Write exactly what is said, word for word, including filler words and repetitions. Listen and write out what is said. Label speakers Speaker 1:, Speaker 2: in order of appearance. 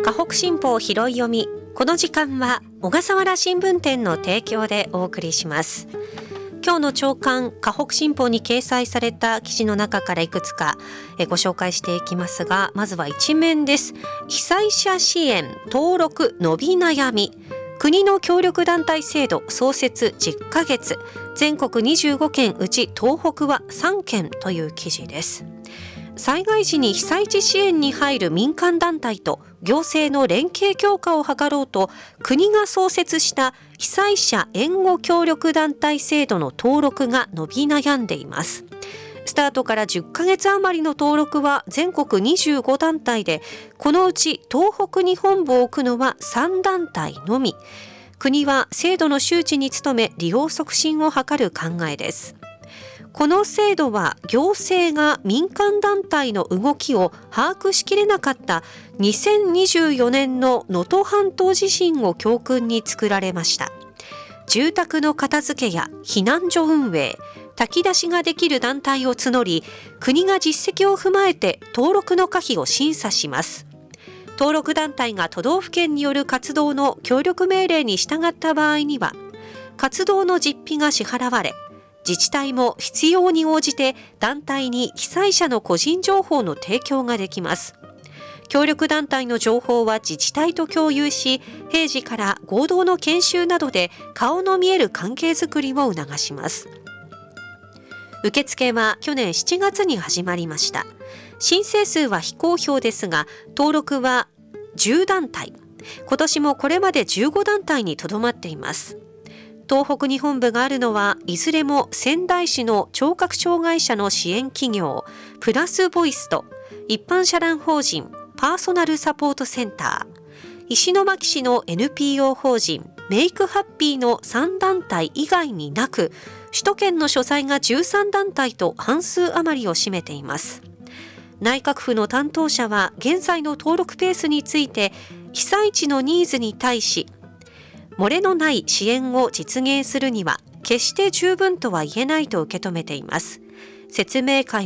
Speaker 1: 河北新報拾い読み。この時間は小笠原新聞店の提供でお送りします。今日の朝刊河北新報に掲載された記事の中からいくつかご紹介していきますが、まずは一面です。被災者支援登録伸び悩み、国の協力団体制度創設じゅっかげつ、全国にじゅうごけんうち東北はさんけんという記事です。災害時に被災地支援に入る民間団体と行政の連携強化を図ろうと、国が創設した被災者援護協力団体制度の登録が伸び悩んでいます。スタートからじゅっかげつ余りの登録は全国にじゅうごだんたいで、このうち東北に本部を置くのはさんだんたいのみ。国は制度の周知に努め利用促進を図る考えです。この制度は行政が民間団体の動きを把握しきれなかったにせんにじゅうよねんの能登半島地震を教訓に作られました。住宅の片付けや避難所運営、炊き出しができる団体を募り、国が実績を踏まえて登録の可否を審査します。登録団体が都道府県による活動の協力命令に従った場合には、活動の実費が支払われ、自治体も必要に応じて団体に被災者の個人情報の提供ができます。協力団体の情報は自治体と共有し、平時から合同の研修などで顔の見える関係づくりを促します。受付は去年しちがつに始まりました。申請数は非公表ですが、登録はじゅうだんたい。今年もこれまでじゅうごだんたいにとどまっています。東北に本部があるのはいずれも仙台市の聴覚障害者の支援企業プラスボイスと一般社団法人パーソナルサポートセンター、石巻市の エヌピーオー 法人メイクハッピーのさんだんたい以外になく、首都圏の所在がじゅうさんだんたいと半数余りを占めています。内閣府の担当者は現在の登録ペースについて、被災地のニーズに対し漏れのない支援を実現するには決して十分とは言えないと受け止めています。説明会